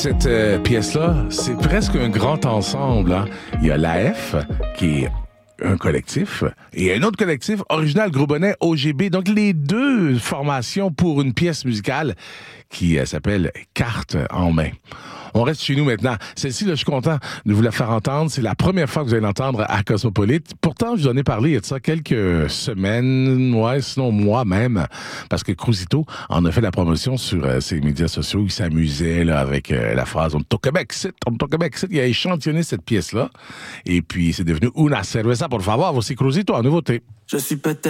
Cette pièce-là, c'est presque un grand ensemble. Hein? Il y a l'AF, qui est un collectif, et un autre collectif, Original Gros Bonnet, OGB. Donc, les deux formations pour une pièce musicale qui s'appelle Carte en main. On reste chez nous maintenant. Celle-ci, là, je suis content de vous la faire entendre. C'est la première fois que vous allez l'entendre à Cosmopolite. Pourtant, je vous en ai parlé il y a de ça quelques semaines, sinon mois même, parce que Cruzito en a fait la promotion sur ses médias sociaux. Il s'amusait là, avec la phrase « On est au Québec, on est au Québec, ». Il a échantillonné cette pièce-là. Et puis, c'est devenu « Una cerveza, por favor ». Voici Cruzito en nouveauté. Je suis peut-être